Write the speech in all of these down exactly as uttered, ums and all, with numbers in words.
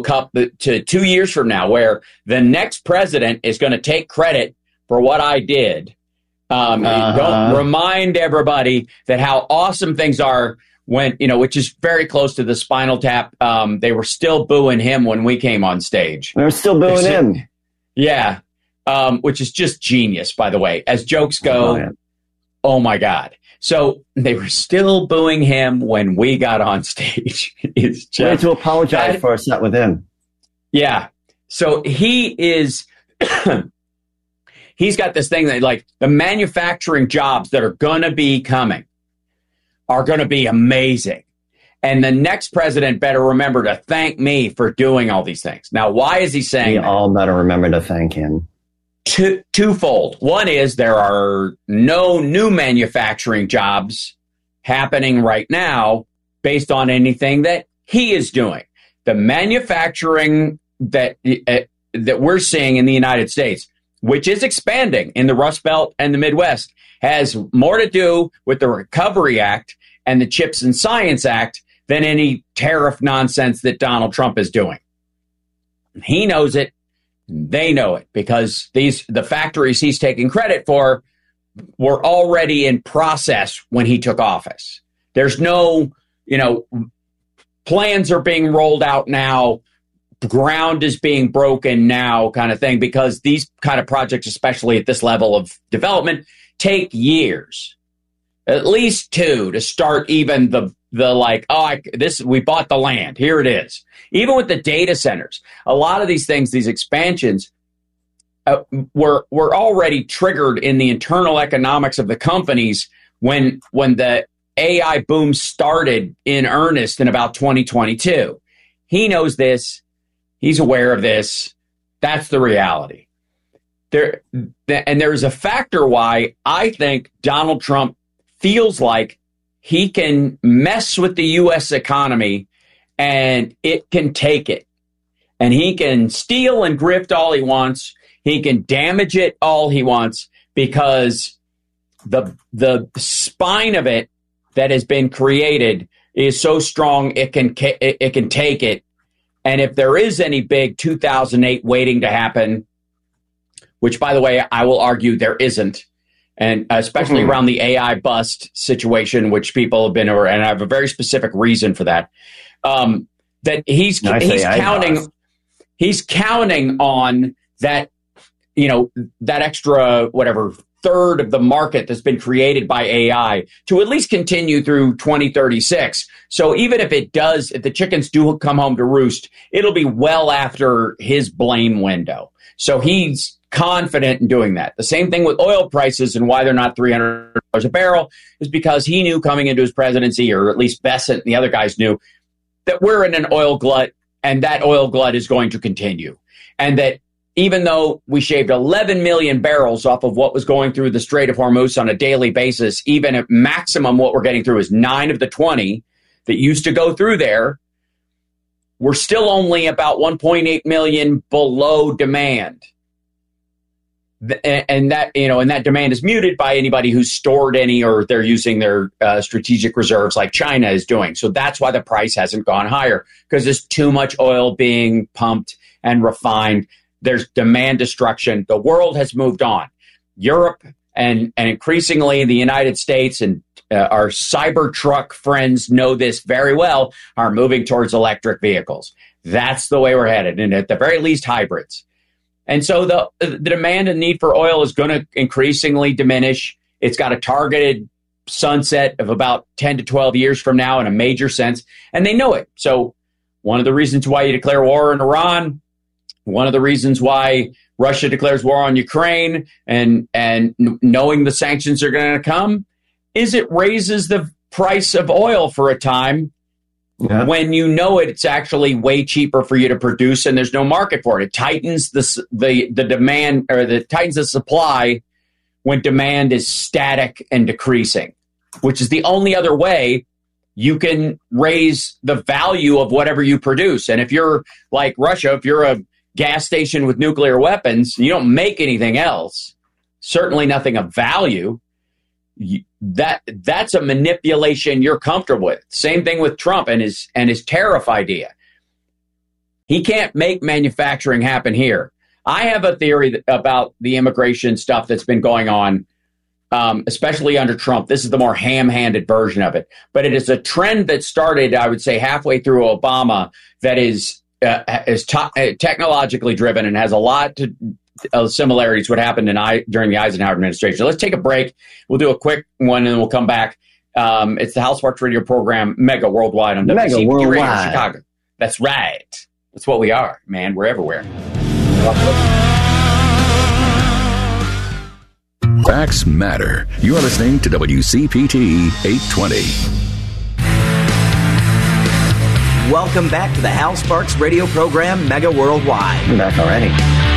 couple to two years from now, where the next president is going to take credit for what I did. Um, uh-huh. Don't remind everybody that how awesome things are when, you know, which is very close to the Spinal Tap. Um, they were still booing him when we came on stage. They're still booing still, him. Yeah. Um, which is just genius, by the way. As jokes go, oh, oh my God. So they were still booing him when we got on stage. It's just, we had to apologize that, for us, not with him. Yeah. So he is, he's got this thing that like the manufacturing jobs that are going to be coming are going to be amazing. And the next president better remember to thank me for doing all these things. Now, why is he saying we that? We all better remember to thank him. Two, twofold. One is there are no new manufacturing jobs happening right now based on anything that he is doing. The manufacturing that uh, that we're seeing in the United States, which is expanding in the Rust Belt and the Midwest, has more to do with the Recovery Act and the Chips and Science Act than any tariff nonsense that Donald Trump is doing. He knows it. They know it because these the factories he's taking credit for were already in process when he took office. There's no, you know, plans are being rolled out now. Ground is being broken now kind of thing, because these kind of projects, especially at this level of development, take years, at least two to start even the the like, oh, I, this we bought the land. Here it is. Even with the data centers, a lot of these things, these expansions uh, were were already triggered in the internal economics of the companies when when the A I boom started in earnest in about twenty twenty-two. He knows this. He's aware of this. That's the reality. There, and there's a factor why I think Donald Trump feels like he can mess with the U S economy and it can take it. And he can steal and grift all he wants. He can damage it all he wants because the the spine of it that has been created is so strong it can it, it can take it. And if there is any big two thousand eight waiting to happen, which, by the way, I will argue there isn't, and especially mm-hmm. around the A I bust situation, which people have been over, and I have a very specific reason for that, um, that he's nice he's A I counting bust. he's counting on that, you know, that extra whatever third of the market that's been created by A I to at least continue through twenty thirty-six. So even if it does, if the chickens do come home to roost, it'll be well after his blame window. So he's confident in doing that. The same thing with oil prices and why they're not three hundred dollars a barrel is because he knew coming into his presidency, or at least Bessent and the other guys knew, that we're in an oil glut and that oil glut is going to continue. And that even though we shaved eleven million barrels off of what was going through the Strait of Hormuz on a daily basis, even at maximum what we're getting through is nine of the twenty that used to go through there, we're still only about one point eight million below demand. And that, you know, and that demand is muted by anybody who's stored any, or they're using their uh, strategic reserves like China is doing. So that's why the price hasn't gone higher, because there's too much oil being pumped and refined. There's demand destruction. The world has moved on. Europe and, and increasingly the United States and uh, our Cybertruck friends know this very well, are moving towards electric vehicles. That's the way we're headed, and at the very least hybrids. And so the, the demand and need for oil is going to increasingly diminish. It's got a targeted sunset of about ten to twelve years from now in a major sense, and they know it. So one of the reasons why you declare war on Iran, one of the reasons why Russia declares war on Ukraine, and, and knowing the sanctions are going to come, is it raises the price of oil for a time. Yeah. When you know it, it's actually way cheaper for you to produce, and there's no market for it. It tightens the the the demand, or the tightens the supply when demand is static and decreasing, which is the only other way you can raise the value of whatever you produce. And if you're like Russia, if you're a gas station with nuclear weapons, you don't make anything else, certainly nothing of value. You, that that's a manipulation you're comfortable with. Same thing with Trump and his and his tariff idea. He can't make manufacturing happen here. I have a theory that, about the immigration stuff that's been going on, um, especially under Trump. This is the more ham-handed version of it. But it is a trend that started, I would say, halfway through Obama that is uh, is to- technologically driven and has a lot to uh, similarities to what happened in I- during the Eisenhower administration. Let's take a break. We'll do a quick one, and then we'll come back. Um, it's the Hal Sparks Radio program, Mega Worldwide on W C P T Radio Chicago. That's right. That's what we are, man. We're everywhere. Facts matter. You're listening to W C P T eight twenty. Welcome back to the Hal Sparks radio program, Mega Worldwide. I'm back already.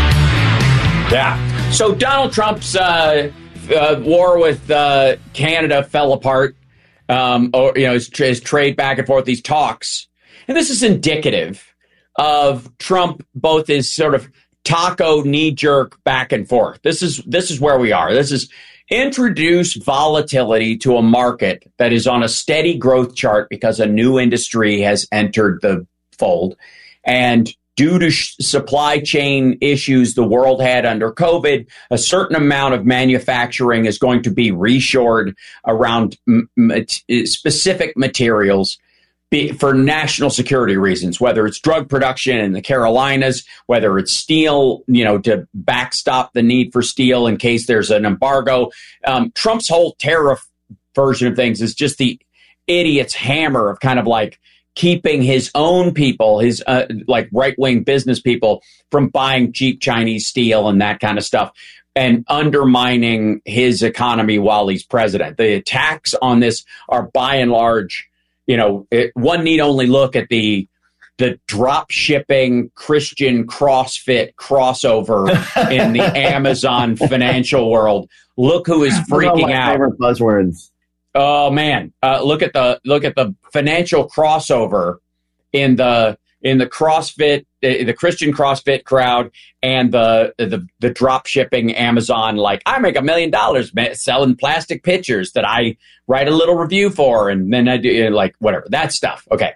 Yeah. So Donald Trump's uh, uh, war with uh, Canada fell apart. Um, or, you know, his, his trade back and forth, these talks. And this is indicative of Trump, both his sort of taco knee-jerk back and forth. This is this is where we are. This is introduce volatility to a market that is on a steady growth chart because a new industry has entered the fold. And due to sh- supply chain issues the world had under COVID, a certain amount of manufacturing is going to be reshored around m- m- specific materials be, for national security reasons, whether it's drug production in the Carolinas, whether it's steel, you know, to backstop the need for steel in case there's an embargo. Um, Trump's whole tariff version of things is just the idiot's hammer of kind of like keeping his own people, his uh, like right-wing business people, from buying cheap Chinese steel and that kind of stuff, and undermining his economy while he's president. The attacks on this are by and large, you know, it, one need only look at the the drop shipping Christian CrossFit crossover in the Amazon financial world. Look who is freaking out. Favorite buzzwords. Oh man, uh, look at the look at the financial crossover in the in the CrossFit, the, the Christian CrossFit crowd, and the the the drop shipping Amazon. Like, I make a million dollars selling plastic pitchers that I write a little review for, and then I do like whatever that stuff. Okay,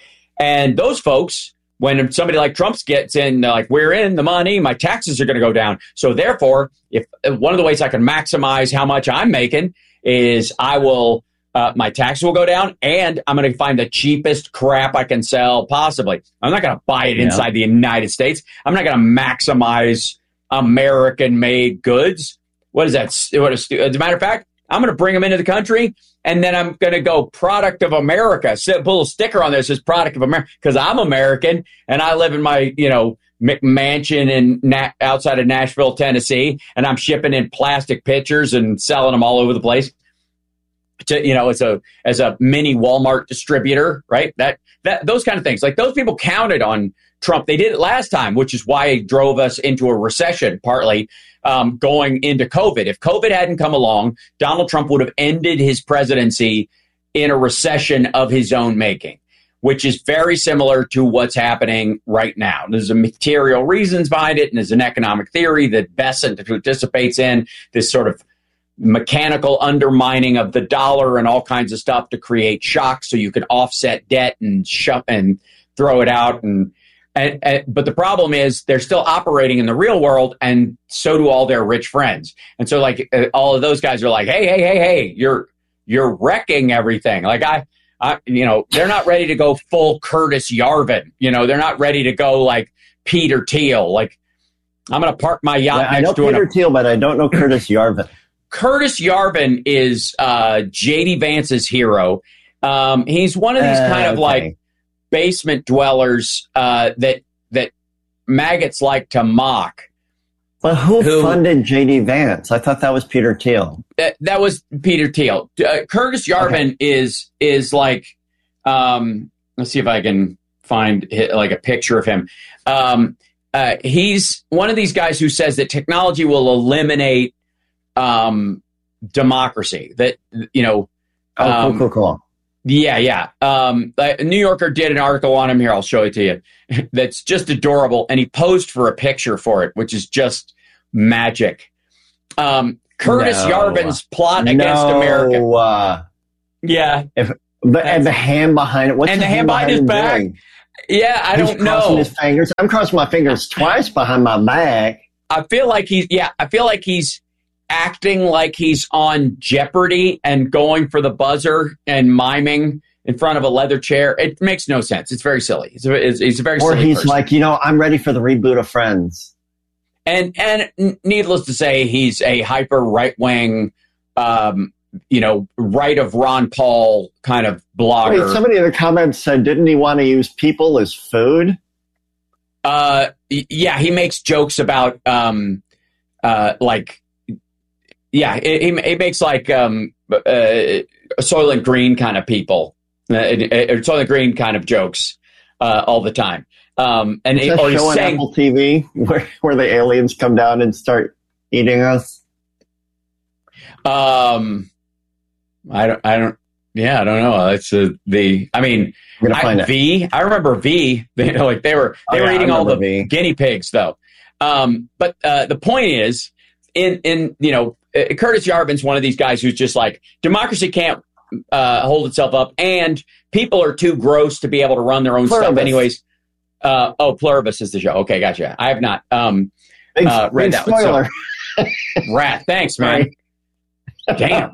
and those folks, when somebody like Trump gets in, they're like, we're in the money, my taxes are going to go down. So therefore, if one of the ways I can maximize how much I'm making is I will, uh, my taxes will go down, and I'm going to find the cheapest crap I can sell possibly. I'm not going to buy it yeah. inside the United States. I'm not going to maximize American-made goods. What is that? What is, as a matter of fact, I'm going to bring them into the country, and then I'm going to go product of America. So put a little sticker on there that says product of America, because I'm American, and I live in my, you know, McMansion in Na- outside of Nashville, Tennessee, and I'm shipping in plastic pitchers and selling them all over the place. To, you know, as a as a mini Walmart distributor, right? That that those kind of things. Like, those people counted on Trump. They did it last time, which is why it drove us into a recession, partly um, going into COVID. If COVID hadn't come along, Donald Trump would have ended his presidency in a recession of his own making, which is very similar to what's happening right now. There's a material reasons behind it, and there's an economic theory that Bessent participates in, this sort of mechanical undermining of the dollar and all kinds of stuff to create shocks so you can offset debt and shove and throw it out. And, and, and but the problem is they're still operating in the real world, and so do all their rich friends. And so, like, uh, all of those guys are like, hey, hey, hey, hey, you're you're wrecking everything. Like, I. Uh, you know, they're not ready to go full Curtis Yarvin. You know, they're not ready to go like Peter Thiel. Like, I'm going to park my yacht yeah, next I know to Peter an, Thiel, but I don't know Curtis Yarvin. Curtis Yarvin is uh, J D Vance's hero. Um, he's one of these uh, kind of okay. like basement dwellers uh, that that maggots like to mock. Well, who, who funded J D Vance? I thought that was Peter Thiel. That, that was Peter Thiel. Uh, Curtis Yarvin okay. is is like, um, let's see if I can find like a picture of him. Um, uh, he's one of these guys who says that technology will eliminate um, democracy. That, you know, um, oh, cool, cool, cool. Yeah, yeah. Um, New Yorker did an article on him. Here, I'll show it to you. That's just adorable. And he posed for a picture for it, which is just magic. Um, Curtis no. Yarvin's plot against no. America. Uh, yeah. If, but, and the hand behind it. What's and the, the hand behind his back. Doing? Yeah, I He's don't crossing know. his fingers. I'm crossing my fingers twice behind my back. I feel like he's, yeah, I feel like he's acting like he's on Jeopardy and going for the buzzer and miming in front of a leather chair. It makes no sense. It's very silly. It's a, it's, it's a very or silly he's person. like, you know, I'm ready for the reboot of Friends. And and needless to say, he's a hyper right wing, um, you know, right of Ron Paul kind of blogger. Wait, somebody in the comments said, didn't he want to use people as food? Uh, yeah, he makes jokes about, um, uh, like, yeah, he, he makes like um, uh, Soylent Green kind of people, uh, uh, Soylent Green kind of jokes uh, all the time. Um, and Is that or he's show on saying, Apple T V where where the aliens come down and start eating us? um, I don't, I don't. Yeah, I don't know. It's uh, the. I mean, I'm gonna find I, it. V. I remember V. They, like they were they Oh, were yeah, eating I all the remember V. guinea pigs, though. Um, but uh, the point is, in in you know, uh, Curtis Yarvin's one of these guys who's just like, democracy can't uh, hold itself up, and people are too gross to be able to run their own Pluribus. stuff, anyways. Uh, oh, Pluribus is the show. Okay, gotcha. I have not um, Big, uh, read big that one. spoiler. So, rat. Thanks, man. Damn.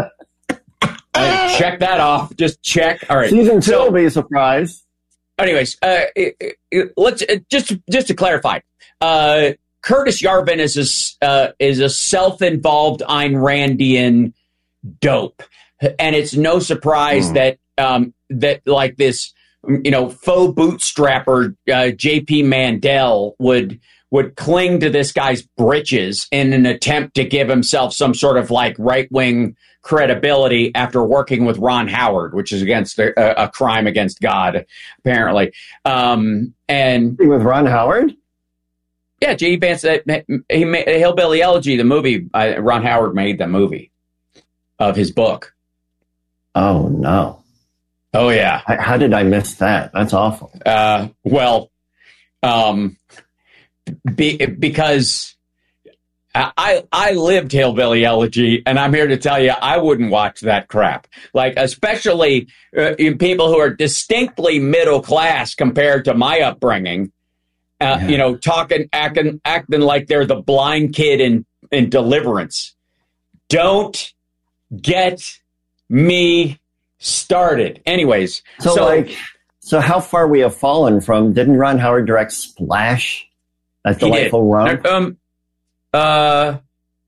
Uh, check that off. Just check. All right. Season two So- will be a surprise. Anyways, uh, it, it, let's uh, just just to clarify. Uh, Curtis Yarvin is a s- uh, is a self-involved Ayn Randian dope, and it's no surprise Hmm. that um, that like this, you know, faux bootstrapper uh, J P Mandel would would cling to this guy's britches in an attempt to give himself some sort of like right wing credibility after working with Ron Howard, which is against a, a crime against God, apparently. Um, and With Ron Howard? yeah, J D Vance, uh, he made Hillbilly Elegy, the movie. Uh, Ron Howard made the movie of his book. Oh, no. Oh yeah. How, how did I miss that? That's awful. Uh, well, um, be, because I I lived Hillbilly Elegy, and I'm here to tell you I wouldn't watch that crap. Like, especially uh, in people who are distinctly middle class compared to my upbringing. Uh, Yeah. You know, talking, acting, acting like they're the blind kid in in Deliverance. Don't get me started. Anyways, So, so like, so how far we have fallen from, didn't Ron Howard direct Splash? That He did. delightful romp? Um, uh,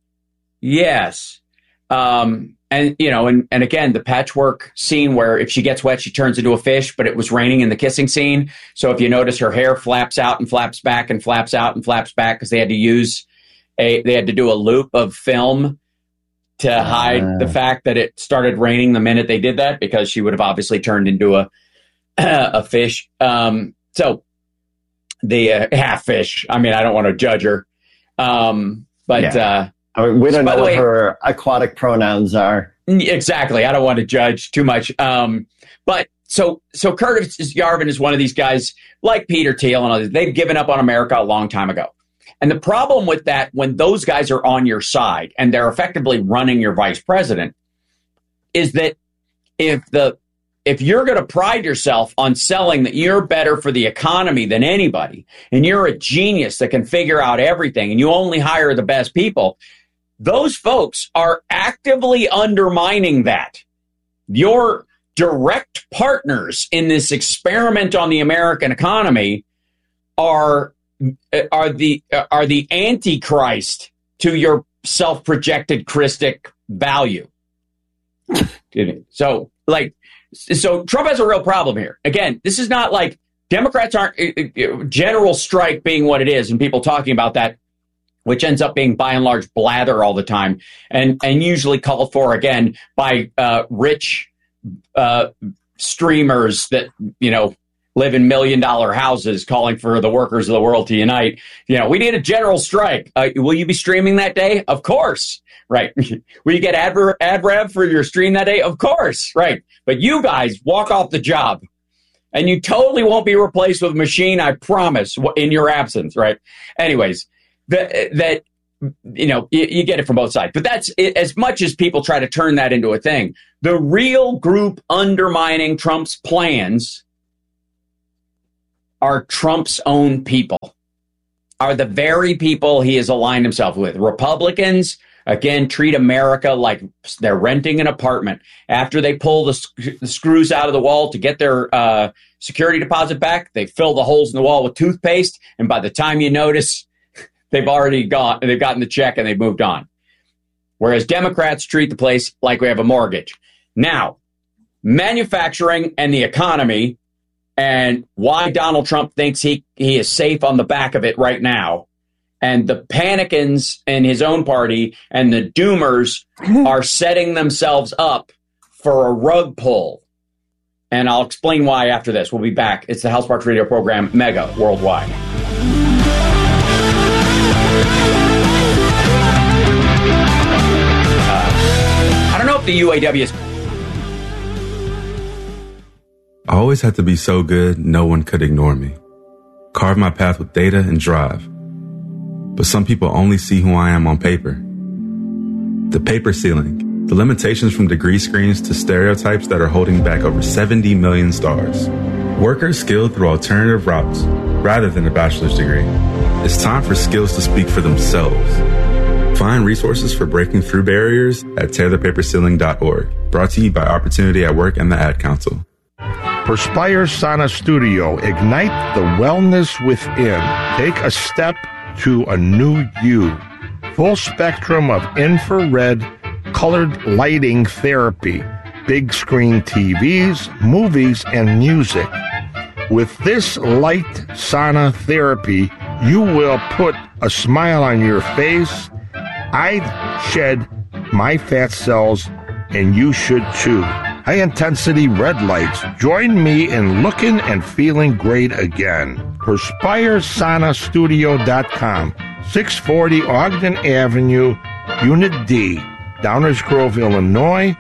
yes. Um, and, you know, and, and again, the patchwork scene where if she gets wet, she turns into a fish, but it was raining in the kissing scene. So if you notice, her hair flaps out and flaps back and flaps out and flaps back because they had to use a, they had to do a loop of film to hide Ah. the fact that it started raining the minute they did that, because she would have obviously turned into a, a fish. Um, so the uh, half fish, I mean, I don't want to judge her. Um, but, Yeah. uh, I mean, we don't by know the what way- her aquatic pronouns are. exactly. I don't want to judge too much. Um, but so, so Curtis Yarvin is one of these guys like Peter Thiel and others. They've given up on America a long time ago. And the problem with that, when those guys are on your side and they're effectively running your vice president, is that if the, if you're going to pride yourself on selling that you're better for the economy than anybody, and you're a genius that can figure out everything, and you only hire the best people, those folks are actively undermining that. Your direct partners in this experiment on the American economy are are the are the antichrist to your self-projected Christic value. So, like, so Trump has a real problem here. Again, this is not like Democrats aren't uh, general strike being what it is, and people talking about that, which ends up being by and large blather all the time, and and usually called for again by uh, rich uh, streamers that, you know, live in million dollar houses calling for the workers of the world to unite. You know, we need a general strike. Uh, will you be streaming that day? Of course. Right. Will you get ad, ad rev for your stream that day? Of course. Right. But you guys walk off the job, and you totally won't be replaced with a machine, I promise, in your absence. Right. Anyways, that, that you know, you, you get it from both sides. But that's it, as much as people try to turn that into a thing. The real group undermining Trump's plans are Trump's own people, are the very people he has aligned himself with. Republicans, again, treat America like they're renting an apartment. After they pull the, sc- the screws out of the wall to get their uh, security deposit back, they fill the holes in the wall with toothpaste, and by the time you notice, they've already gone, they've gotten the check and they've moved on. Whereas Democrats treat the place like we have a mortgage. Now, manufacturing and the economy and why Donald Trump thinks he, he is safe on the back of it right now, and the panicans in his own party and the doomers are setting themselves up for a rug pull. And I'll explain why after this. We'll be back. It's the Hal Sparks radio program, Mega Worldwide. Uh, I don't know if the U A W is... I always had to be so good, no one could ignore me. Carve my path with data and drive. But some people only see who I am on paper. The paper ceiling, the limitations from degree screens to stereotypes that are holding back over seventy million stars. Workers skilled through alternative routes rather than a bachelor's degree. It's time for skills to speak for themselves. Find resources for breaking through barriers at tear the paper ceiling dot org. Brought to you by Opportunity at Work and the Ad Council. Perspire Sauna Studio. Ignite the wellness within. Take a step to a new you. Full spectrum of infrared colored lighting therapy. Big screen T Vs, movies, and music. With this light sauna therapy, you will put a smile on your face. I shed my fat cells, and you should too. High-intensity red lights. Join me in looking and feeling great again. Perspire Sauna Studio dot com, six forty Ogden Avenue, Unit D, Downers Grove, Illinois,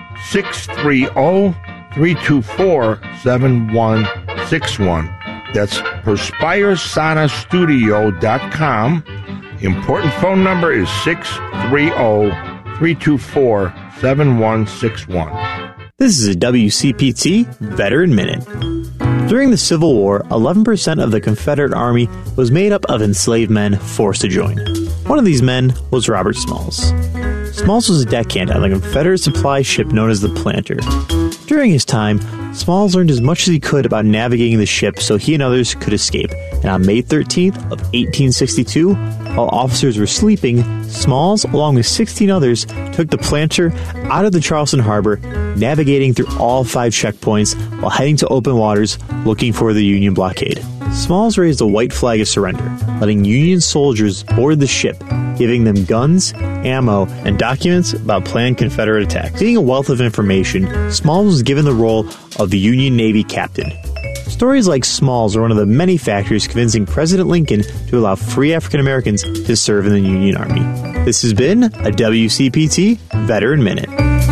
six three zero, three two four, seven one six one. That's Perspire Sauna Studio dot com. Important phone number is six three zero, three two four, seven one six one. This is a W C P T Veteran Minute. During the Civil War, eleven percent of the Confederate Army was made up of enslaved men forced to join. One of these men was Robert Smalls. Smalls was a deckhand on the Confederate supply ship known as the Planter. During his time, Smalls learned as much as he could about navigating the ship so he and others could escape, and on May thirteenth of eighteen sixty-two, while officers were sleeping, Smalls, along with sixteen others, took the Planter out of the Charleston Harbor, navigating through all five checkpoints while heading to open waters looking for the Union blockade. Smalls raised a white flag of surrender, letting Union soldiers board the ship, giving them guns, ammo, and documents about planned Confederate attacks. Being a wealth of information, Smalls was given the role of the Union Navy captain. Stories like Smalls are one of the many factors convincing President Lincoln to allow free African Americans to serve in the Union Army. This has been a W C P T Veteran Minute.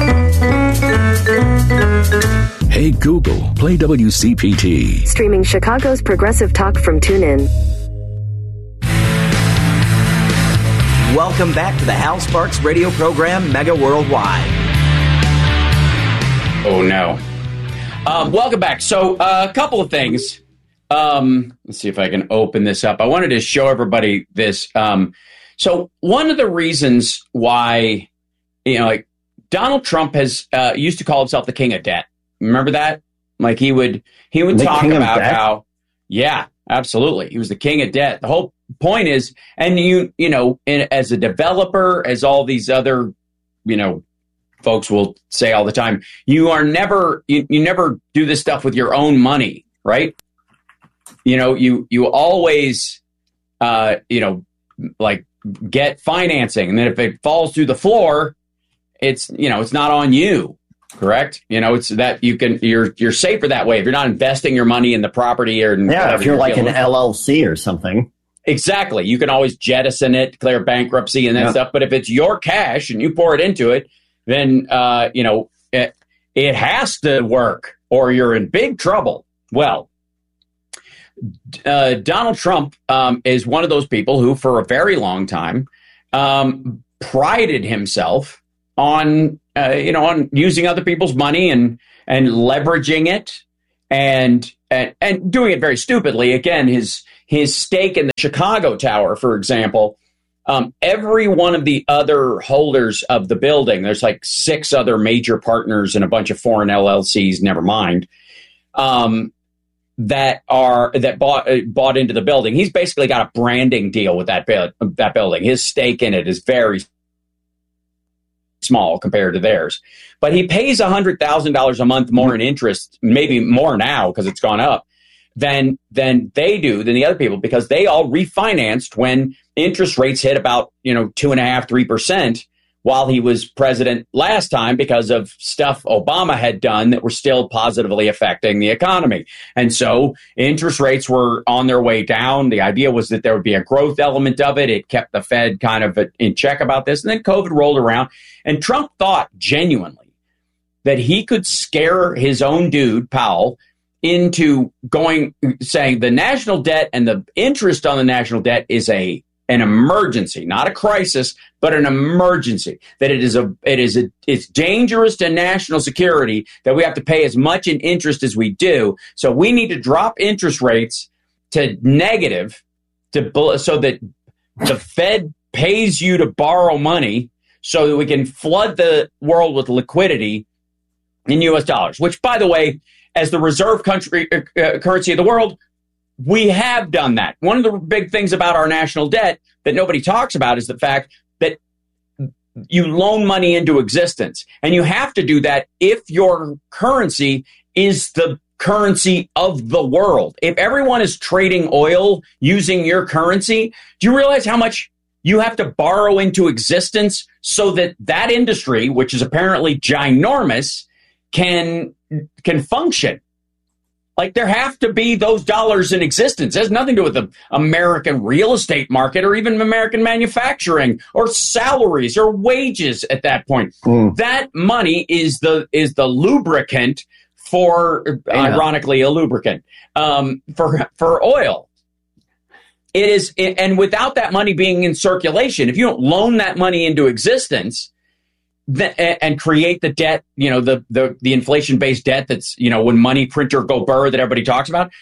Hey Google, play W C P T. Streaming Chicago's progressive talk from TuneIn. Welcome back to the Hal Sparks radio program, Mega Worldwide. Oh, no. Um, welcome back. So uh, a couple of things. Um, let's see if I can open this up. I wanted to show everybody this. Um, so one of the reasons why, you know, like Donald Trump has uh, used to call himself the king of debt. Remember that? Like he would he would the talk king about of debt? how, yeah, absolutely. He was the king of debt. The whole point is, and you, you know, in, as a developer, as all these other, you know, folks will say all the time, you are never, you, you never do this stuff with your own money, right? You know, you, you always, uh, you know, like get financing. And then if it falls through the floor, it's, you know, it's not on you, correct? You know, it's that you can, you're, you're safer that way. If you're not investing your money in the property or in Yeah, if you're like an dealing with. L L C or something. Exactly. You can always jettison it, declare bankruptcy and that Yeah. stuff. But if it's your cash and you pour it into it, then, uh, you know, it, it has to work or you're in big trouble. Well, uh, Donald Trump um, is one of those people who, for a very long time, um, prided himself on, uh, you know, on using other people's money and and leveraging it and and, and doing it very stupidly. Again, his his stake in the Chicago Tower, for example, um, every one of the other holders of the building, there's like six other major partners and a bunch of foreign L L Cs, never mind, um, that are that bought uh, bought into the building. He's basically got a branding deal with that bu- that building. His stake in it is very small compared to theirs, but he pays one hundred thousand dollars a month more in interest, maybe more now because it's gone up, than than they do, than the other people, because they all refinanced when interest rates hit about, you know, two and a half, three percent while he was president last time because of stuff Obama had done that were still positively affecting the economy. And so interest rates were on their way down. The idea was that there would be a growth element of it. It kept the Fed kind of in check about this. And then COVID rolled around, and Trump thought genuinely that he could scare his own dude, Powell, into going, saying the national debt and the interest on the national debt is a an emergency, not a crisis, but an emergency. That it is a, it is a, it's dangerous to national security that we have to pay as much in interest as we do. So we need to drop interest rates to negative, to so that the Fed pays you to borrow money, so that we can flood the world with liquidity in U S dollars. Which, by the way, as the reserve country uh, currency of the world, we have done that. One of the big things about our national debt that nobody talks about is the fact that you loan money into existence. And you have to do that if your currency is the currency of the world. If everyone is trading oil using your currency, do you realize how much you have to borrow into existence so that that industry, which is apparently ginormous, can can function? Like, there have to be those dollars in existence. It has nothing to do with the American real estate market or even American manufacturing or salaries or wages at that point. Mm. That money is the is the lubricant for, yeah. ironically, a lubricant um, for for oil. It is, and without that money being in circulation, if you don't loan that money into existence, and create the debt, you know, the, the, the inflation-based debt that's, you know, when money printer go burr that everybody talks about,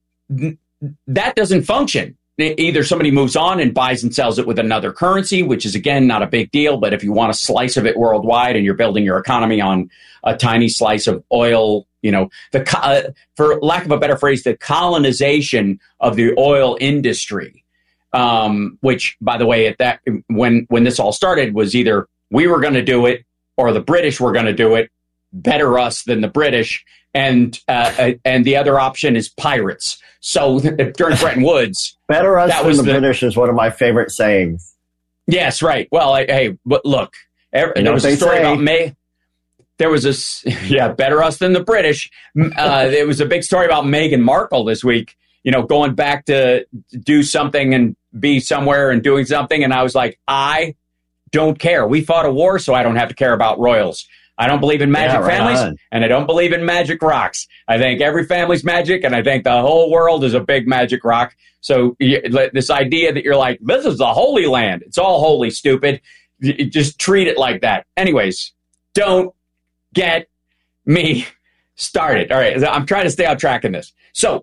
that doesn't function. Either somebody moves on and buys and sells it with another currency, which is, again, not a big deal. But if you want a slice of it worldwide and you're building your economy on a tiny slice of oil, you know, the uh, for lack of a better phrase, the colonization of the oil industry, um, which, by the way, at that when when this all started was either we were going to do it or the British were going to do it. Better us than the British. And uh, and the other option is pirates. So during Bretton Woods, better us that than was the, the British is one of my favorite sayings. Yes, right. Well, I, hey, but look, every, you know there was a story say. about May. There was a yeah, better us than the British. Uh, there was a big story about Meghan Markle this week. You know, going back to do something and be somewhere and doing something, and I was like, I don't care. We fought a war, so I don't have to care about royals. I don't believe in magic yeah, right families, on. and I don't believe in magic rocks. I think every family's magic, and I think the whole world is a big magic rock. So you, this idea that you're like, this is the Holy Land. It's all holy, stupid. You just treat it like that. Anyways, don't get me started. All right, I'm trying to stay on track in this. So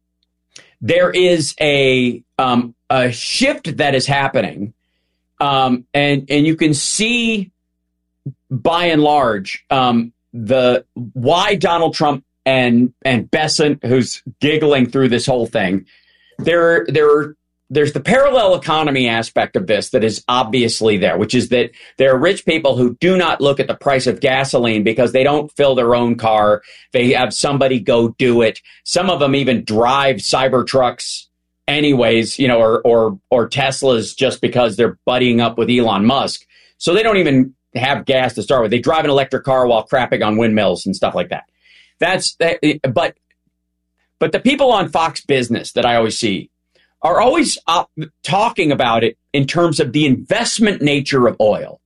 there is a um, a shift that is happening. Um, and, and you can see, by and large, um, the why Donald Trump and and Bessent, who's giggling through this whole thing, there there there's the parallel economy aspect of this that is obviously there, which is that there are rich people who do not look at the price of gasoline because they don't fill their own car. They have somebody go do it. Some of them even drive Cybertrucks anyways, you know, or, or, or Teslas just because they're buddying up with Elon Musk. So they don't even have gas to start with. They drive an electric car while crapping on windmills and stuff like that. That's, but, but the people on Fox Business that I always see are always uh, talking about it in terms of the investment nature of oil.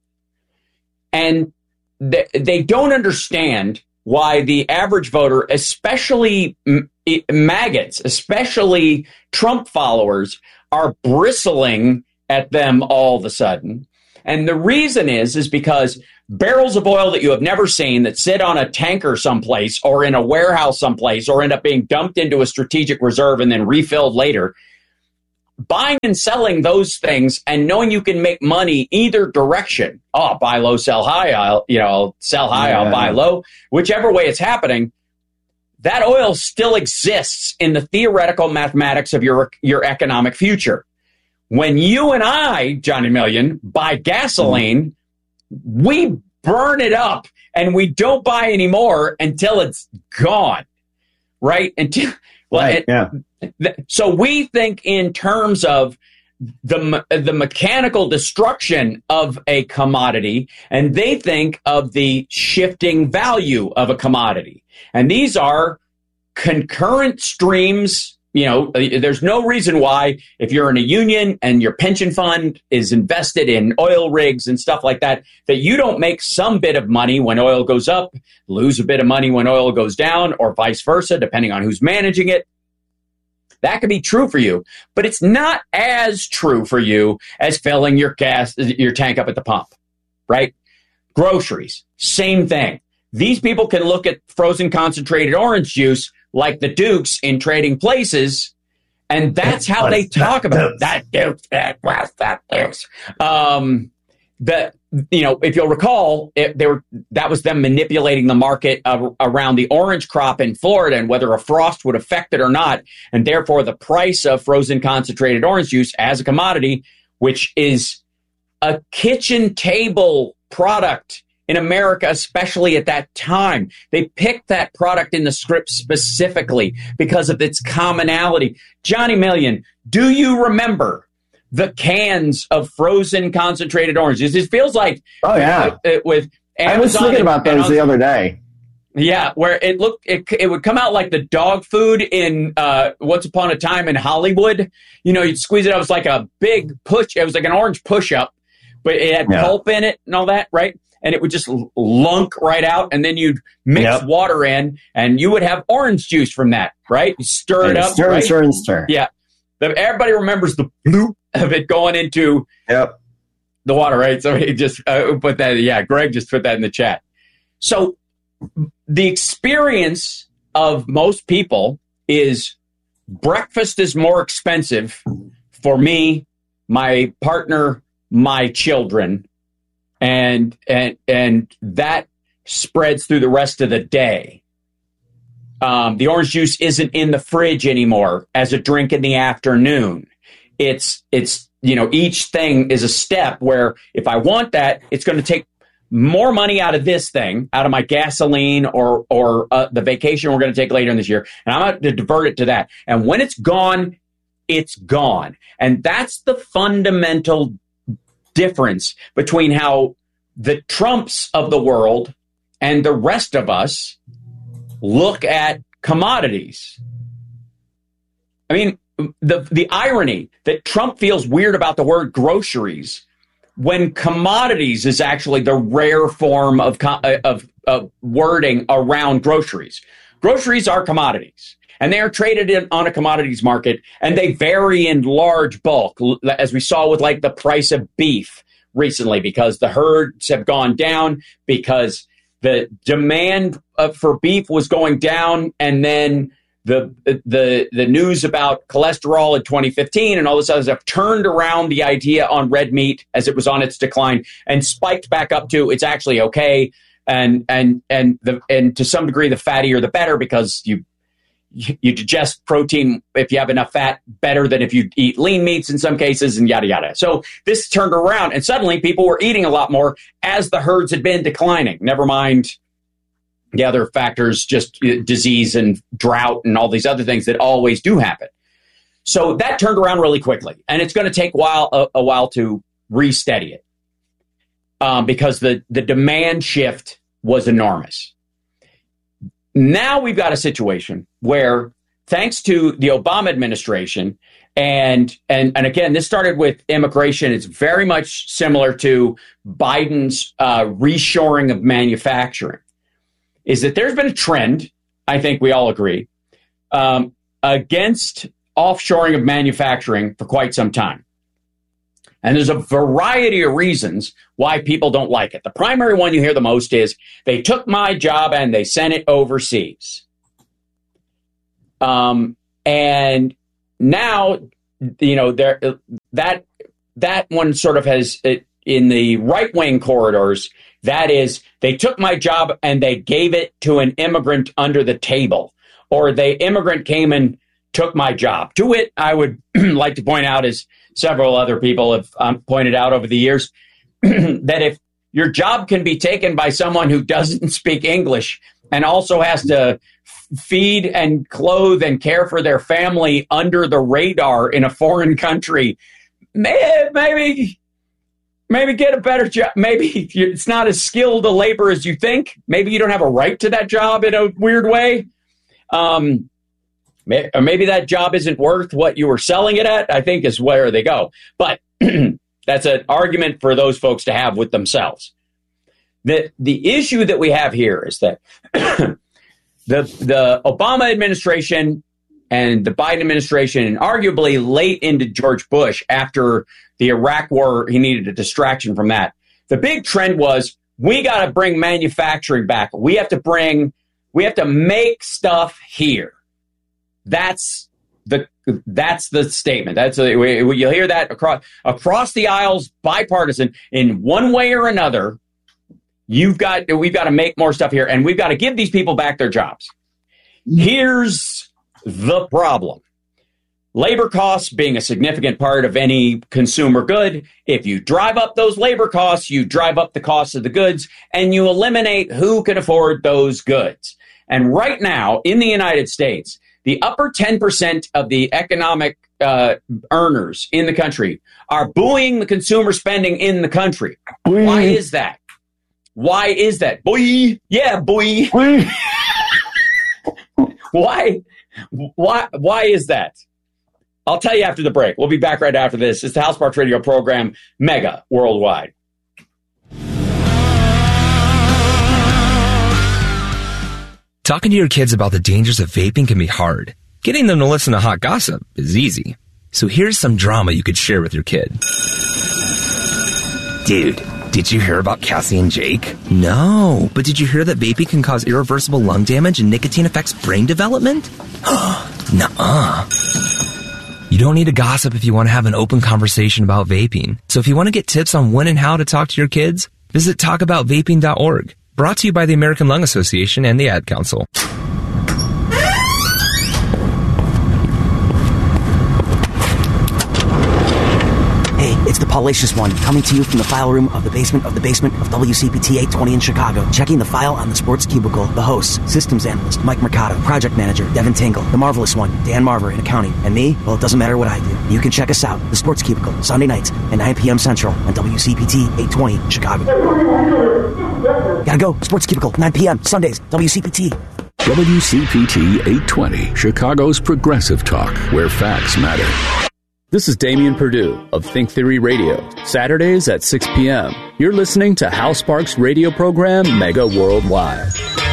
And they, they don't understand why the average voter, especially maggots, especially Trump followers, are bristling at them all of a sudden And the reason is, is because barrels of oil that you have never seen that sit on a tanker someplace or in a warehouse someplace or end up being dumped into a strategic reserve and then refilled later, buying and selling those things and knowing you can make money either direction. Oh, buy low, sell high. I'll, you know, I'll sell high, yeah. I'll buy low. Whichever way it's happening, that oil still exists in the theoretical mathematics of your, your economic future. When you and I, Johnny Million, buy gasoline, mm-hmm. we burn it up and we don't buy any more until it's gone, right? Until well, right, it, yeah. So we think in terms of the the mechanical destruction of a commodity, and they think of the shifting value of a commodity. And these are concurrent streams. You know, there's no reason why, if you're in a union and your pension fund is invested in oil rigs and stuff like that, that you don't make some bit of money when oil goes up, lose a bit of money when oil goes down, or vice versa, depending on who's managing it. That could be true for you, but it's not as true for you as filling your gas, your tank up at the pump, right? Groceries, same thing. These people can look at frozen concentrated orange juice like the Dukes in Trading Places, and that's how they talk about it. That Dukes, that was that Dukes. Um, the you know, if you'll recall, it, they were that was them manipulating the market uh, around the orange crop in Florida and whether a frost would affect it or not, and therefore the price of frozen concentrated orange juice as a commodity, which is a kitchen table product in America, especially at that time. They picked that product in the script specifically because of its commonality. Johnny Million, do you remember the cans of frozen concentrated oranges? It feels like, oh yeah, with, with Amazon, I was thinking about those the other day. Yeah, where it looked, it, it would come out like the dog food in uh, Once Upon a Time in Hollywood. You know, you'd squeeze it out. It was like a big push. It was like an orange push-up, but it had yeah. pulp in it and all that, right? And it would just lunk right out, and then you'd mix yep. water in, and you would have orange juice from that, right? You stir and it up, stir right? and stir and stir. Yeah. The, everybody remembers the bloop of it going into yep. the water, right? So he just uh, put that, yeah, Greg just put that in the chat. So the experience of most people is breakfast is more expensive for me, my partner, my children, and and and that spreads through the rest of the day. Um, the orange juice isn't in the fridge anymore as a drink in the afternoon. It's it's you know, each thing is a step where if I want that, it's going to take more money out of this thing, out of my gasoline or or uh, the vacation we're going to take later in this year, and I'm going to divert it to that. And when it's gone, it's gone. And that's the fundamental difference between how the Trumps of the world and the rest of us look at commodities. I mean, the the irony that Trump feels weird about the word groceries when commodities is actually the rare form of, of, of wording around groceries. Groceries are commodities, and they are traded in, on a commodities market, and they vary in large bulk, as we saw with like the price of beef recently, because the herds have gone down, because the demand uh, for beef was going down, and then the the the news about cholesterol in twenty fifteen and all this other stuff turned around the idea on red meat as it was on its decline and spiked back up to it's actually okay, and and and the and to some degree the fattier the better, because you you digest protein if you have enough fat better than if you eat lean meats in some cases, and yada yada. So this turned around, and suddenly people were eating a lot more as the herds had been declining. Never mind the other factors, just disease and drought and all these other things that always do happen. So that turned around really quickly, and it's going to take a while, a, a while to re-steady it, um, because the, the demand shift was enormous. Now we've got a situation where, thanks to the Obama administration, and and and again, this started with immigration. It's very much similar to Biden's uh, reshoring of manufacturing. Is that there's been a trend, I think we all agree, um, against offshoring of manufacturing for quite some time. And there's a variety of reasons why people don't like it. The primary one you hear the most is they took my job and they sent it overseas. Um, and now, you know, there that that one sort of has it, in the right wing corridors. That is, they took my job and they gave it to an immigrant under the table, or the immigrant came and took my job. To it, I would like to point out, as several other people have um, pointed out over the years, that if your job can be taken by someone who doesn't speak English and also has to f- feed and clothe and care for their family under the radar in a foreign country, may- maybe... Maybe get a better job. Maybe it's not as skilled a labor as you think. Maybe you don't have a right to that job in a weird way. Um, or maybe that job isn't worth what you were selling it at, I think is where they go. But that's an argument for those folks to have with themselves. The the issue that we have here is that the the Obama administration and the Biden administration, and arguably late into George Bush after the Iraq war, he needed a distraction from that. The big trend was, we got to bring manufacturing back. We have to bring, we have to make stuff here. That's the that's the statement. That's a, you'll hear that across across the aisles, bipartisan, in one way or another. You've got we've got to make more stuff here, and we've got to give these people back their jobs. Here's the problem. Labor costs being a significant part of any consumer good. If you drive up those labor costs, you drive up the cost of the goods, and you eliminate who can afford those goods. And right now, in the United States, the upper ten percent of the economic uh, earners in the country are booing the consumer spending in the country. Boy. Why is that? Why is that? Boy, yeah, boy. boy. Why? Why? Why is that? I'll tell you after the break. We'll be back right after this. It's the Hal Sparks Radio program, Mega Worldwide. Talking to your kids about the dangers of vaping can be hard. Getting them to listen to hot gossip is easy. So here's some drama you could share with your kid. Dude, did you hear about Cassie and Jake? No, but did you hear that vaping can cause irreversible lung damage and nicotine affects brain development? Nuh-uh. You don't need to gossip if you want to have an open conversation about vaping. So if you want to get tips on when and how to talk to your kids, visit talk about vaping dot org. Brought to you by the American Lung Association and the Ad Council. It's the Paulacious One, coming to you from the file room of the basement of the basement of W C P T eight twenty in Chicago. Checking the file on the Sports Cubicle, the hosts, systems analyst Mike Mercado, project manager Devin Tingle, the Marvelous One, Dan Marver in accounting, and me, well, it doesn't matter what I do. You can check us out, the Sports Cubicle, Sunday nights at nine p.m. Central on W C P T eight twenty in Chicago. Gotta go, Sports Cubicle, nine p.m. Sundays, W C P T. W C P T eight twenty, Chicago's progressive talk, where facts matter. This is Damian Perdue of Think Theory Radio, Saturdays at six p.m. You're listening to Hal Sparks' radio program, Mega Worldwide.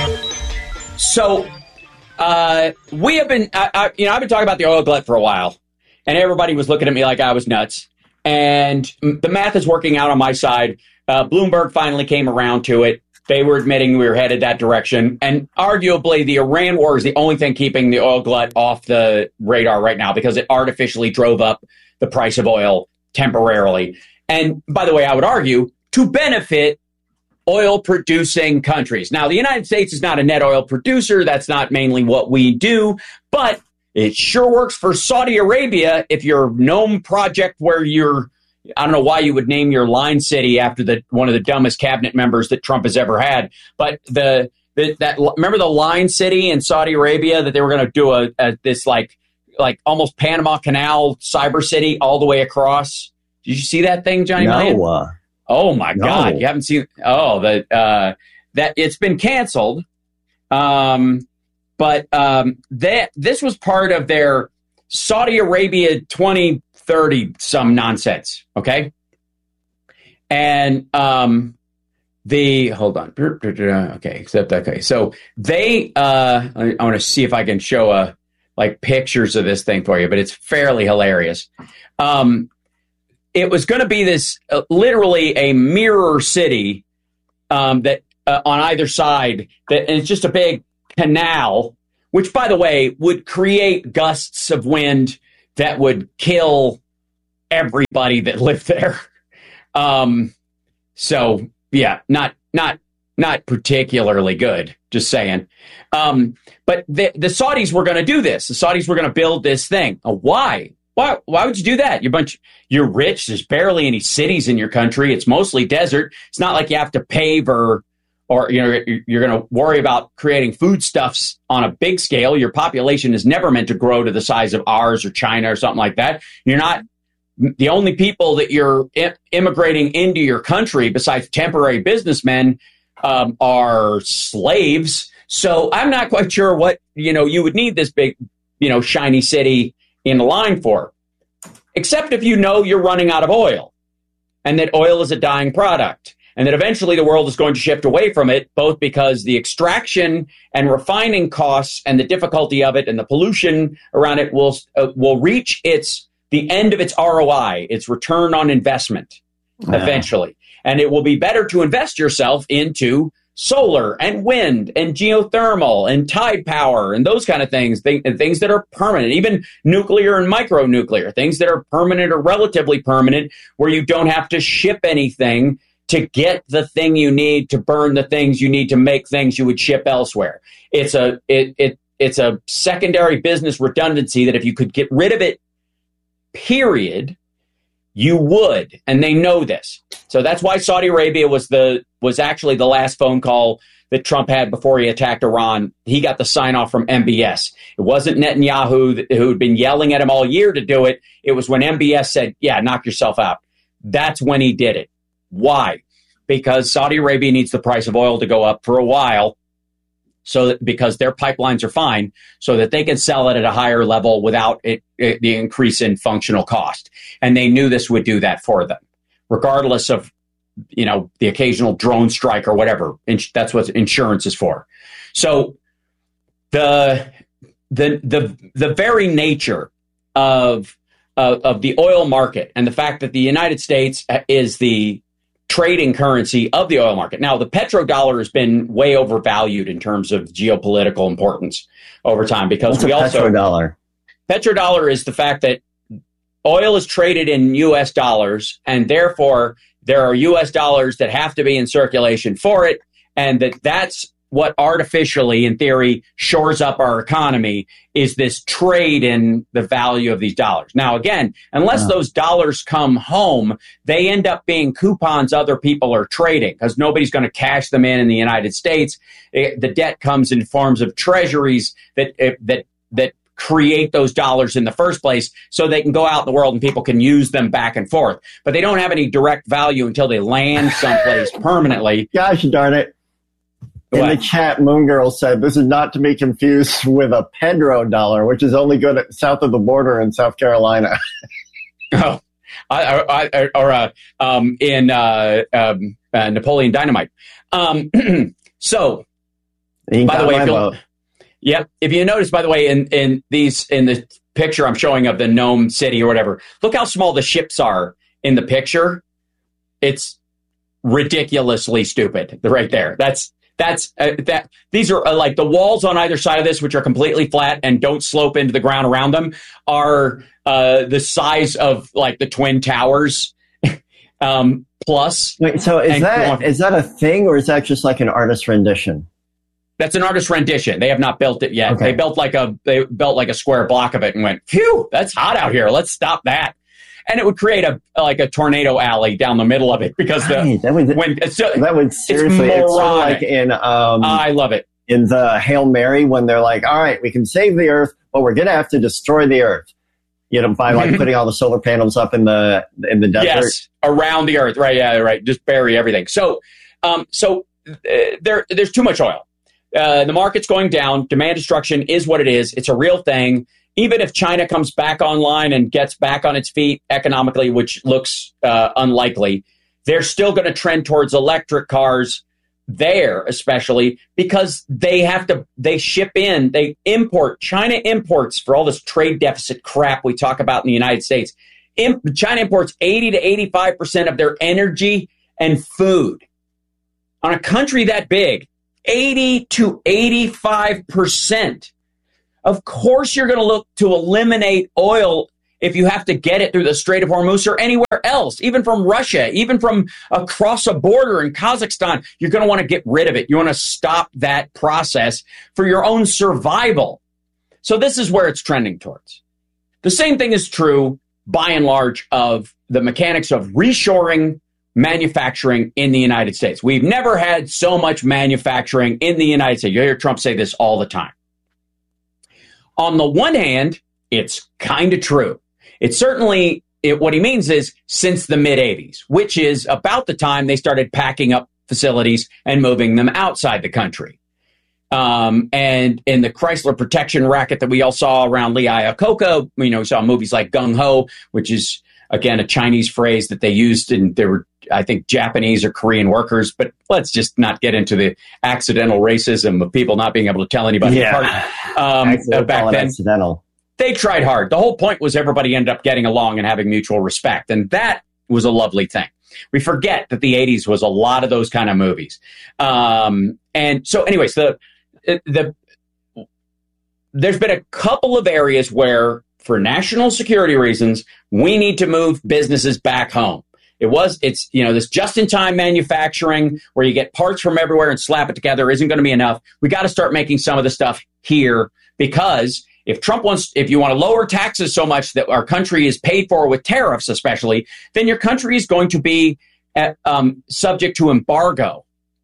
So, uh, we have been, I, I, you know, I've been talking about the oil glut for a while, and everybody was looking at me like I was nuts. And the math is working out on my side. Uh, Bloomberg finally came around to it. They were admitting we were headed that direction. And arguably, the Iran war is the only thing keeping the oil glut off the radar right now, because it artificially drove up the price of oil temporarily. And by the way, I would argue to benefit oil-producing countries. Now, the United States is not a net oil producer. That's not mainly what we do. But it sure works for Saudi Arabia if your Nome project, where you're, I don't know why you would name your line city after the one of the dumbest cabinet members that Trump has ever had. But the, the that remember the line city in Saudi Arabia that they were going to do a, a this like like almost Panama Canal cyber city all the way across. Did you see that thing, Johnny? No. Uh, oh my no. God, you haven't seen? Oh, the uh, that it's been canceled. Um, but um, that this was part of their Saudi Arabia twenty thirty some nonsense, okay? And um, the, hold on, okay, except, okay, so they, uh, I, I want to see if I can show a, like pictures of this thing for you, but it's fairly hilarious. Um, it was going to be this uh, literally a mirror city um, that uh, on either side. That and it's just a big canal, which, by the way, would create gusts of wind that would kill everybody that lived there. Um, so yeah, not not not particularly good. Just saying. Um, but the, the Saudis were going to do this. The Saudis were going to build this thing. Uh, why? Why? Why would you do that? You're bunch. You're rich. There's barely any cities in your country. It's mostly desert. It's not like you have to pave or, or you know, you're going to worry about creating foodstuffs on a big scale. Your population is never meant to grow to the size of ours or China or something like that. You're not. The only people that you're immigrating into your country, besides temporary businessmen, um, are slaves. So I'm not quite sure what, you know, you would need this big, you know, shiny city in line for, except if you know you're running out of oil and that oil is a dying product and that eventually the world is going to shift away from it, both because the extraction and refining costs and the difficulty of it and the pollution around it will uh, will reach its the end of its R O I, its return on investment, yeah. eventually. And it will be better to invest yourself into solar and wind and geothermal and tide power and those kind of things, th- things that are permanent, even nuclear and micronuclear, things that are permanent or relatively permanent, where you don't have to ship anything to get the thing you need to burn the things you need to make things you would ship elsewhere. It's a it, it it's a secondary business redundancy that if you could get rid of it, period, you would, and they know this. So that's why Saudi Arabia was the was actually the last phone call that Trump had before he attacked Iran. He got the sign-off from M B S. It wasn't Netanyahu who had been yelling at him all year to do it. It was when M B S said, yeah, knock yourself out. That's when he did it. Why? Because Saudi Arabia needs the price of oil to go up for a while, so that, because their pipelines are fine, so that they can sell it at a higher level without it, it, the increase in functional cost. And they knew this would do that for them, regardless of, you know, the occasional drone strike or whatever. Ins- that's what insurance is for. So the the the the very nature of uh, of the oil market and the fact that the United States is the trading currency of the oil market. Now, the petrodollar has been way overvalued in terms of geopolitical importance over time because What's we a also petrodollar? Petrodollar is the fact that oil is traded in U S dollars, and therefore there are U S dollars that have to be in circulation for it, and that that's what artificially, in theory, shores up our economy, is this trade in the value of these dollars. Now, again, unless wow. those dollars come home, they end up being coupons other people are trading because nobody's going to cash them in in the United States. It, the debt comes in forms of treasuries that that that create those dollars in the first place so they can go out in the world and people can use them back and forth. But they don't have any direct value until they land someplace permanently. Gosh darn it. In what? The chat, Moon Girl said, this is not to be confused with a petrodollar, which is only good at south of the border in South Carolina. oh, I, I, I, or uh, um, in uh, um, uh, Napoleon Dynamite. Um, so, by the way, if you'll, yeah, if you notice, by the way, in, in these in the picture I'm showing of the Nome City or whatever, look how small the ships are in the picture. It's ridiculously stupid. Right there. That's That's uh, that. These are uh, like the walls on either side of this, which are completely flat and don't slope into the ground around them, are uh, the size of like the Twin Towers. um, plus, wait, so is that is that a thing, or is that just like an artist rendition? That's an artist rendition. They have not built it yet. Okay. They built like a they built like a square block of it and went, phew, that's hot out here. Let's stop that. And it would create a like a tornado alley down the middle of it because the right, that would when so, that would seriously it's, it's sort of like in um I love it in the Hail Mary when they're like, all right, we can save the earth, but we're gonna have to destroy the earth. You know, by like putting all the solar panels up in the in the desert. Yes, around the earth, right? Yeah, right. Just bury everything. So, um, so uh, there there's too much oil. Uh, the market's going down. Demand destruction is what it is. It's a real thing. Even if China comes back online and gets back on its feet economically, which looks uh, unlikely, they're still going to trend towards electric cars there, especially because they have to, they ship in, they import, China imports for all this trade deficit crap we talk about in the United States. China imports eighty to eighty-five percent of their energy and food. On a country that big, eighty to eighty-five percent. Of course you're going to look to eliminate oil if you have to get it through the Strait of Hormuz or anywhere else, even from Russia, even from across a border in Kazakhstan. You're going to want to get rid of it. You want to stop that process for your own survival. So this is where it's trending towards. The same thing is true, by and large, of the mechanics of reshoring manufacturing in the United States. We've never had so much manufacturing in the United States. You hear Trump say this all the time. On the one hand, it's kind of true. It's certainly, it, what he means is since the mid-eighties, which is about the time they started packing up facilities and moving them outside the country. Um, and in the Chrysler protection racket that we all saw around Lee Iacocca, you know, we saw movies like Gung Ho, which is, again, a Chinese phrase that they used, and they were, I think, Japanese or Korean workers. But let's just not get into the accidental racism of people not being able to tell anybody yeah. apart. Um, uh, back then, accidental. They tried hard. The whole point was everybody ended up getting along and having mutual respect, and that was a lovely thing. We forget that the eighties was a lot of those kind of movies. Um, and so, anyways, the the there's been a couple of areas where, for national security reasons, we need to move businesses back home. It was, it's, you know, this just-in-time manufacturing where you get parts from everywhere and slap it together isn't going to be enough. We got to start making some of the stuff here, because if Trump wants, if you want to lower taxes so much that our country is paid for with tariffs, especially, then your country is going to be at, um, subject to embargo.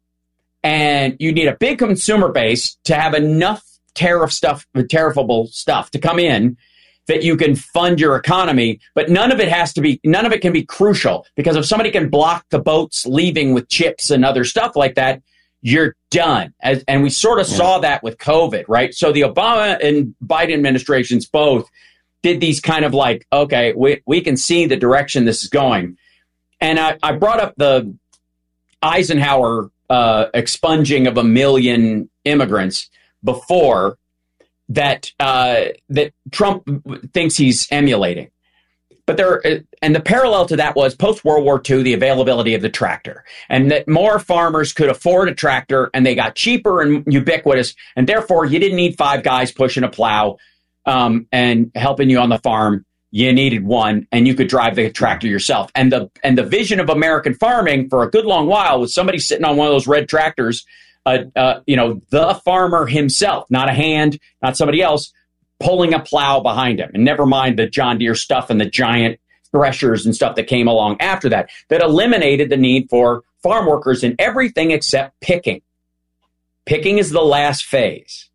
And you need a big consumer base to have enough tariff stuff, tariffable stuff to come in that you can fund your economy, but none of it has to be, none of it can be crucial, because if somebody can block the boats leaving with chips and other stuff like that, you're done. As, and we sort of yeah. saw that with COVID, right? So the Obama and Biden administrations both did these kind of like, okay, we, we can see the direction this is going. And I, I brought up the Eisenhower uh, expunging of a million immigrants before, that uh, that Trump thinks he's emulating. But there, and the parallel to that was post-World War Two, the availability of the tractor, and that more farmers could afford a tractor, and they got cheaper and ubiquitous, and therefore you didn't need five guys pushing a plow um, and helping you on the farm. You needed one, and you could drive the tractor yourself. And the and the vision of American farming for a good long while was somebody sitting on one of those red tractors. Uh, uh, you know, the farmer himself, not a hand, not somebody else, pulling a plow behind him. And never mind the John Deere stuff and the giant threshers and stuff that came along after that, that eliminated the need for farm workers in everything except picking. Picking is the last phase.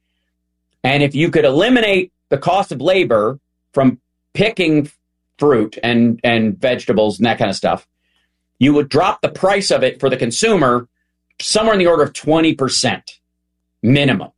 And if you could eliminate the cost of labor from picking fruit and, and vegetables and that kind of stuff, you would drop the price of it for the consumer somewhere in the order of twenty percent minimum.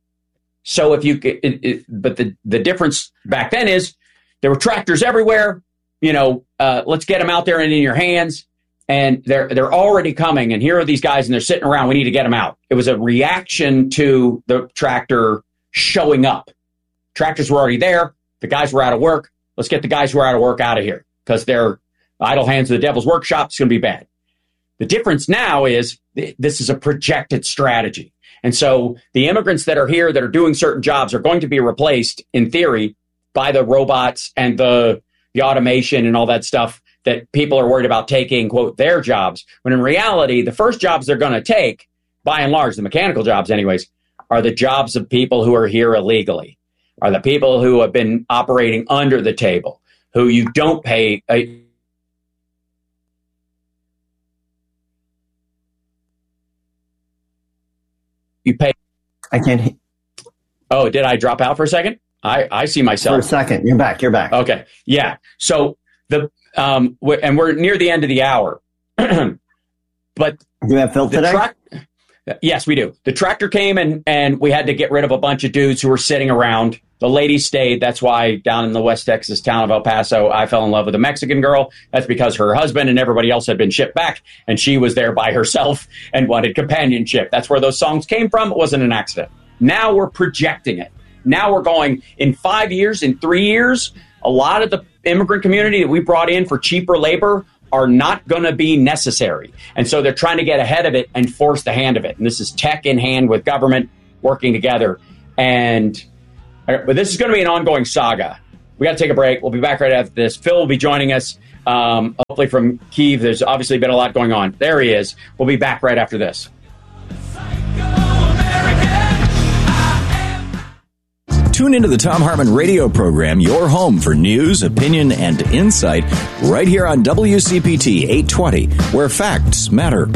So if you it, it, but the, the difference back then is there were tractors everywhere, you know, uh, let's get them out there and in your hands, and they're, they're already coming, and here are these guys and they're sitting around. We need to get them out. It was a reaction to the tractor showing up. Tractors were already there. The guys were out of work. Let's get the guys who are out of work out of here, because they're idle hands of the devil's workshop. It's going to be bad. The difference now is this is a projected strategy. And so the immigrants that are here that are doing certain jobs are going to be replaced, in theory, by the robots and the, the automation and all that stuff that people are worried about taking, quote, their jobs. When in reality, the first jobs they're going to take, by and large, the mechanical jobs anyways, are the jobs of people who are here illegally, are the people who have been operating under the table, who you don't pay a You pay. I can't. Oh, did I drop out for a second? I, I see myself. For a second. You're back. You're back. Okay. Yeah. So the, um, we're, and we're near the end of the hour, but do you have Phil today? Tra- yes, we do. The tractor came and, and we had to get rid of a bunch of dudes who were sitting around. The ladies stayed. That's why down in the West Texas town of El Paso, I fell in love with a Mexican girl. That's because her husband and everybody else had been shipped back, and she was there by herself and wanted companionship. That's where those songs came from. It wasn't an accident. Now we're projecting it. Now we're going, in five years, in three years, a lot of the immigrant community that we brought in for cheaper labor are not going to be necessary. And so they're trying to get ahead of it and force the hand of it. And this is tech in hand with government working together. And but this is going to be an ongoing saga. We got to take a break. We'll be back right after this. Phil will be joining us, um, hopefully from Kyiv. There's obviously been a lot going on. There he is. We'll be back right after this. Tune into the Thom Hartmann radio program, your home for news, opinion, and insight, right here on W C P T eight twenty, where facts matter.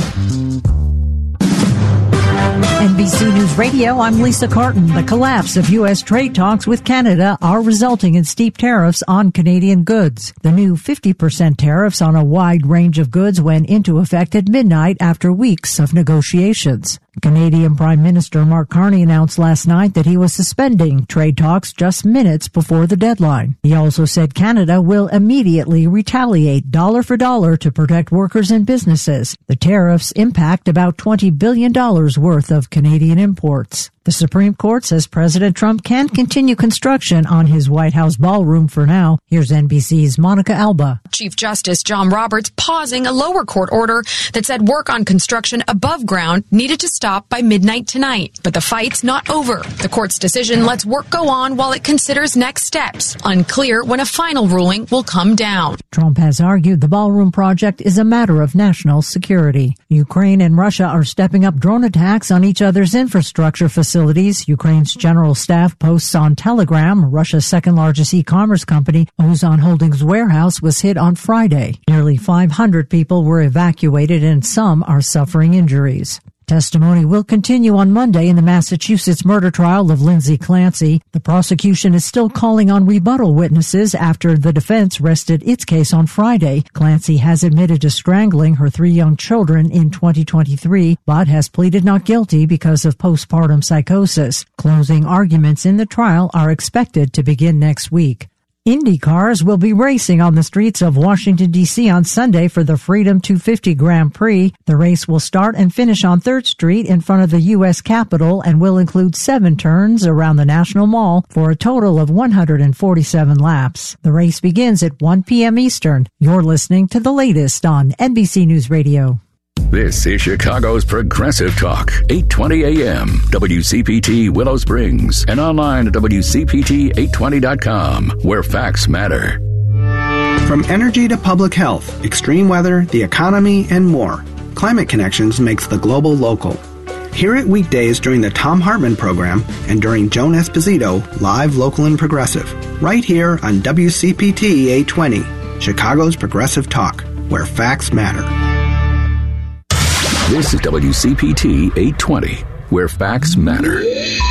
N B C News Radio, I'm Lisa Carton. The collapse of U S trade talks with Canada are resulting in steep tariffs on Canadian goods. The new fifty percent tariffs on a wide range of goods went into effect at midnight after weeks of negotiations. Canadian Prime Minister Mark Carney announced last night that he was suspending trade talks just minutes before the deadline. He also said Canada will immediately retaliate dollar for dollar to protect workers and businesses. The tariffs impact about twenty billion dollars worth of Canadian imports. The Supreme Court says President Trump can continue construction on his White House ballroom for now. Here's N B C's Monica Alba. Chief Justice John Roberts pausing a lower court order that said work on construction above ground needed to stop by midnight tonight. But the fight's not over. The court's decision lets work go on while it considers next steps. Unclear when a final ruling will come down. Trump has argued the ballroom project is a matter of national security. Ukraine and Russia are stepping up drone attacks on each other's infrastructure facilities. Ukraine's general staff posts on Telegram, Russia's second-largest e-commerce company, Ozon Holdings warehouse was hit on Friday. Nearly five hundred people were evacuated and some are suffering injuries. Testimony will continue on Monday in the Massachusetts murder trial of Lindsay Clancy. The prosecution is still calling on rebuttal witnesses after the defense rested its case on Friday. Clancy has admitted to strangling her three young children in twenty twenty-three, but has pleaded not guilty because of postpartum psychosis. Closing arguments in the trial are expected to begin next week. Indy cars will be racing on the streets of Washington, D C on Sunday for the Freedom two fifty Grand Prix. The race will start and finish on third Street in front of the U S Capitol and will include seven turns around the National Mall for a total of one hundred forty-seven laps. The race begins at one p.m. Eastern. You're listening to the latest on N B C News Radio. This is Chicago's Progressive Talk, eight twenty a.m., W C P T Willow Springs, and online at W C P T eight twenty dot com, where facts matter. From energy to public health, extreme weather, the economy, and more, Climate Connections makes the global local. Hear it weekdays during the Thom Hartmann program and during Joan Esposito, live, local, and progressive, right here on W C P T eight twenty, Chicago's Progressive Talk, where facts matter. This is W C P T eight twenty, where facts matter.